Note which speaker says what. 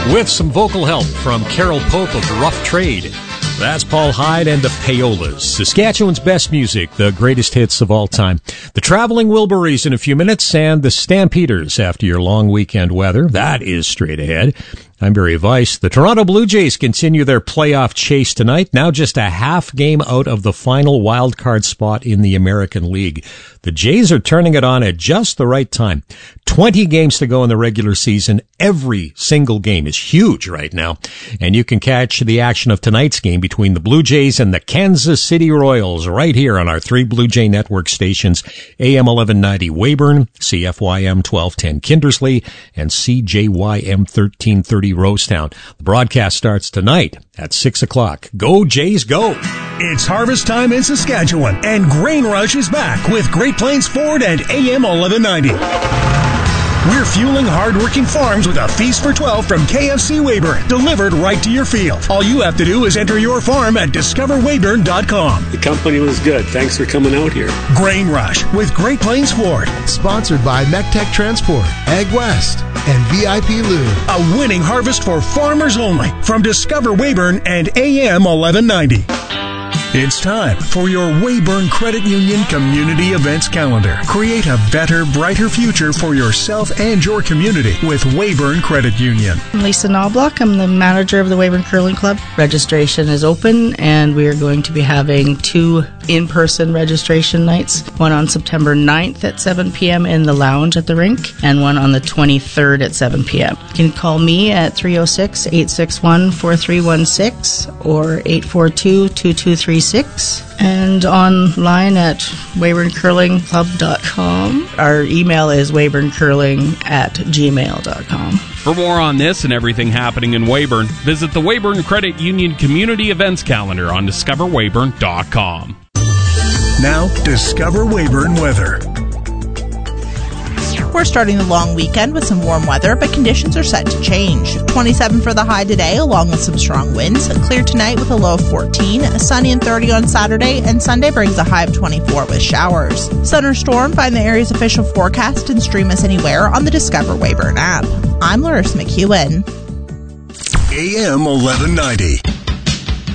Speaker 1: with some vocal help from Carol Pope of Rough Trade. That's Paul Hyde and the Payolas. Saskatchewan's best music, the greatest hits of all time. The Traveling Wilburys in a few minutes, and the Stampeders after your long weekend weather. That is straight ahead. I'm Barry Weiss. The Toronto Blue Jays continue their playoff chase tonight, now just a half game out of the final wild card spot in the American League. The Jays are turning it on at just the right time. 20 games to go in the regular season. Every single game is huge right now. And you can catch the action of tonight's game between the Blue Jays and the Kansas City Royals right here on our three Blue Jay Network stations, AM 1190 Weyburn, CFYM 1210 Kindersley, and CJYM 1330 Rosetown. The broadcast starts tonight at 6 o'clock. Go Jays, go!
Speaker 2: It's harvest time in Saskatchewan, and Grain Rush is back with Great Plains Ford and AM 1190. We're fueling hard-working farms with a feast for 12 from KFC Weyburn, delivered right to your field. All you have to do is enter your farm at discoverweyburn.com.
Speaker 3: The company was good. Thanks for coming out here.
Speaker 2: Grain Rush with Great Plains Ford.
Speaker 4: Sponsored by MecTech Transport, Ag West, and VIP Lube.
Speaker 2: A winning harvest for farmers only from Discover Weyburn and AM 1190. It's time for your Weyburn Credit Union Community Events Calendar. Create a better, brighter future for yourself and your community with Weyburn Credit Union.
Speaker 5: I'm Lisa Knobloch. I'm the manager of the Weyburn Curling Club. Registration is open, and we are going to be having 2 in-person registration nights, one on September 9th at 7 p.m. in the lounge at the rink, and one on the 23rd at 7 p.m. You can call me at 306-861-4316 or 842-2236. And online at weyburncurlingclub.com. Our email is weyburncurling@gmail.com.
Speaker 6: For more on this and everything happening in Weyburn, visit the Weyburn Credit Union Community Events Calendar on discoverweyburn.com.
Speaker 2: Now, Discover Weyburn weather.
Speaker 7: We're starting the long weekend with some warm weather, but conditions are set to change. 27 for the high today, along with some strong winds. Clear tonight with a low of 14. Sunny and 30 on Saturday, and Sunday brings a high of 24 with showers. Sun or storm, find the area's official forecast and stream us anywhere on the Discover Weyburn app. I'm Larissa McEwen.
Speaker 2: AM 1190.